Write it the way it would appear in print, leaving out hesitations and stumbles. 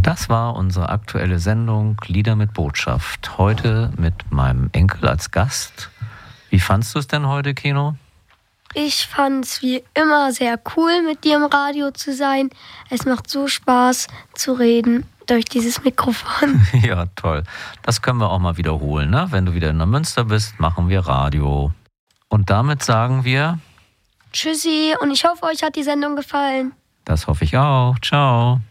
Das war unsere aktuelle Sendung Lieder mit Botschaft. Heute mit meinem Enkel als Gast. Wie fandst du es denn heute, Keno? Ich fand es wie immer sehr cool, mit dir im Radio zu sein. Es macht so Spaß zu reden durch dieses Mikrofon. Ja, toll. Das können wir auch mal wiederholen, ne? Wenn du wieder in Neumünster bist, machen wir Radio. Und damit sagen wir Tschüssi und ich hoffe, euch hat die Sendung gefallen. Das hoffe ich auch. Ciao.